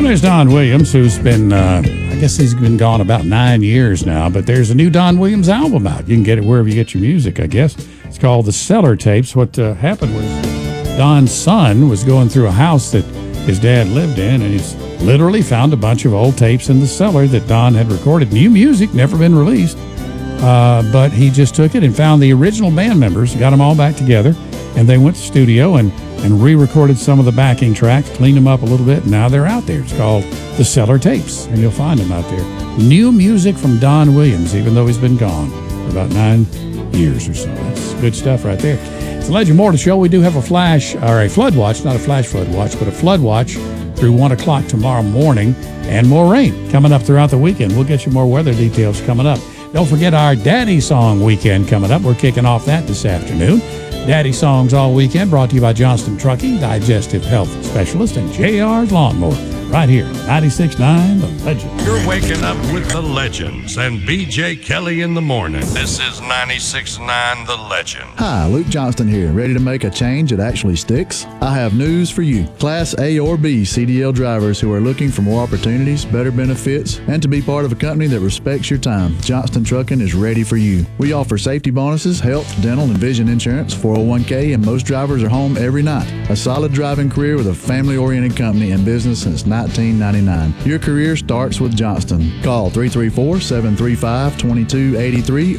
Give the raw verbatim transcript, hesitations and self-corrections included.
there's Don Williams, who's been, uh, I guess he's been gone about nine years now, but there's a new Don Williams album out. You can get it wherever you get your music, I guess. It's called The Cellar Tapes. What uh, happened was Don's son was going through a house that his dad lived in, and he's literally found a bunch of old tapes in the cellar that Don had recorded. New music, never been released, uh, but he just took it and found the original band members, got them all back together, and they went to the studio and and re-recorded some of the backing tracks, cleaned them up a little bit, and now they're out there. It's called The Cellar Tapes, and you'll find them out there. New music from Don Williams, even though he's been gone for about nine years or so. That's good stuff right there. It's the Legend Mortal Show. We do have a flash, or a flood watch, not a flash flood watch, but a flood watch through one o'clock tomorrow morning, and more rain coming up throughout the weekend. We'll get you more weather details coming up. Don't forget our Daddy Song Weekend coming up. We're kicking off that this afternoon. Daddy Songs all weekend, brought to you by Johnston Trucking, Digestive Health Specialist, and J R's Lawnmower, right here, ninety-six point nine The Legend. You're waking up with the legends and B J Kelly in the morning. This is ninety-six point nine The Legend. Hi, Luke Johnston here. Ready to make a change that actually sticks? I have news for you. Class A or B C D L drivers who are looking for more opportunities, better benefits, and to be part of a company that respects your time. Johnston Trucking is ready for you. We offer safety bonuses, health, dental, and vision insurance, four oh one k, and most drivers are home every night. A solid driving career with a family-oriented company and business since nineteen ninety-nine. Your career starts with Johnston. Call three three four, seven three five, two two eight three